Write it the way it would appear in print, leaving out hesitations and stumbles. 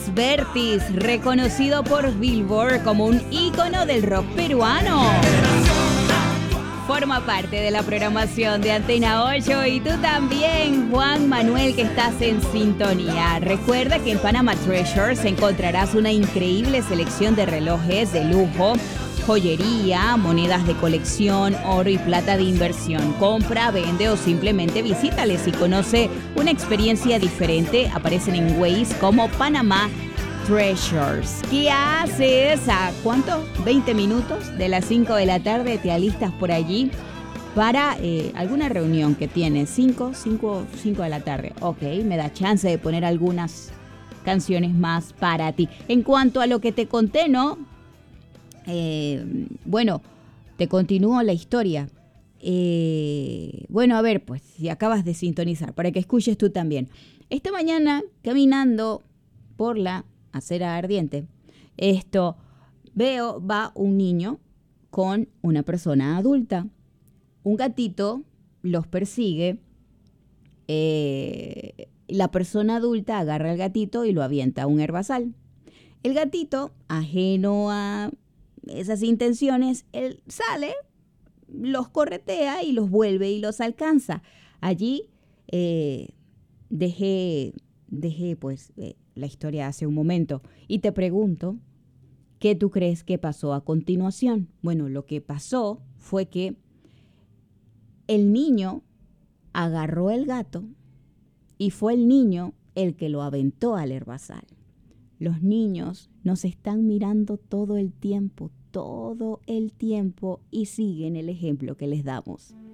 Carlos Bertis, reconocido por Billboard como un ícono del rock peruano. Forma parte de la programación de Antena 8 y tú también, Juan Manuel, que estás en sintonía. Recuerda que en Panama Treasures encontrarás una increíble selección de relojes de lujo, joyería, monedas de colección, oro y plata de inversión. Compra, vende o simplemente visítales y conoce una experiencia diferente. Aparecen en Waze como Panama Treasures. ¿Qué haces? ¿A cuánto? 20 minutos de las 5 de la tarde te alistas por allí para alguna reunión que tienes. 5 de la tarde. Ok, me da chance de poner algunas canciones más para ti. En cuanto a lo que te conté, ¿no? Bueno, te continúo la historia. Bueno, a ver, pues, si acabas de sintonizar, para que escuches tú también. Esta mañana, caminando por la acera ardiente, va un niño con una persona adulta. Un gatito los persigue. La persona adulta agarra al gatito y lo avienta a un herbazal. El gatito, ajeno a esas intenciones, él sale, los corretea y los vuelve y los alcanza. Allí dejé pues la historia hace un momento y te pregunto, ¿qué tú crees que pasó a continuación? Bueno, lo que pasó fue que el niño agarró el gato y fue el niño el que lo aventó al herbazal. Los niños nos están mirando todo el tiempo y siguen el ejemplo que les damos.